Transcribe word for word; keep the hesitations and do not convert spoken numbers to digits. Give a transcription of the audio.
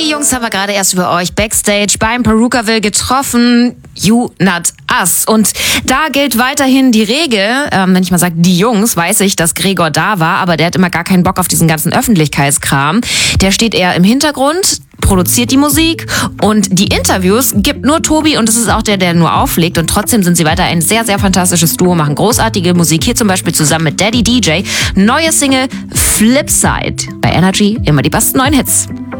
Die Jungs haben wir gerade erst für euch Backstage beim Perukaville getroffen. You, not us. Und da gilt weiterhin die Regel, ähm, wenn ich mal sage, die Jungs, weiß ich, dass Gregor da war, aber der hat immer gar keinen Bock auf diesen ganzen Öffentlichkeitskram. Der steht eher im Hintergrund, produziert die Musik und die Interviews gibt nur Tobi und es ist auch der, der nur auflegt und trotzdem sind sie weiter ein sehr, sehr fantastisches Duo, machen großartige Musik. Hier zum Beispiel zusammen mit Daddy D J. Neue Single Flipside. Bei Energy immer die besten neuen Hits.